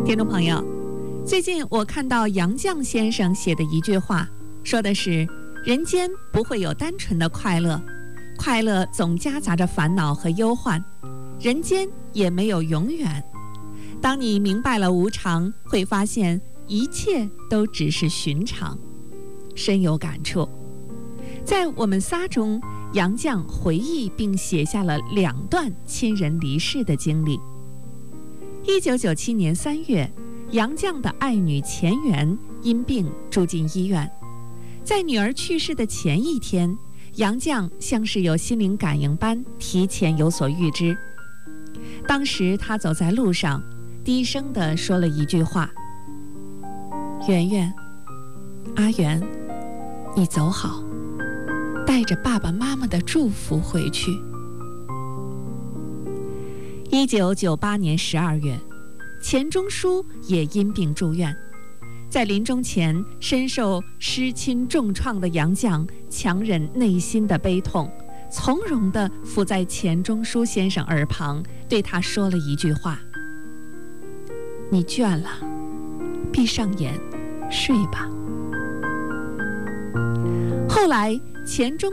听众朋友，最近我看到杨绛先生写的一句话，说的是人间不会有单纯的快乐，快乐总夹杂着烦恼和忧患，人间也没有永远。当你明白了无常，会发现一切都只是寻常，深有感触。在我们仨中，杨绛回忆并写下了2段亲人离世的经历。1997年3月，杨绛的爱女钱媛因病住进医院。在女儿去世的前一天，杨绛像是有心灵感应般提前有所预知。当时他走在路上，低声地说了一句话：媛媛，阿媛，你走好，带着爸爸妈妈的祝福回去。1998年12月，钱钟书也因病住院。在临终前，深受失亲重创的杨绛强忍内心的悲痛，从容地伏在钱钟书先生耳旁，对他说了一句话：你倦了，闭上眼睡吧。后来钱钟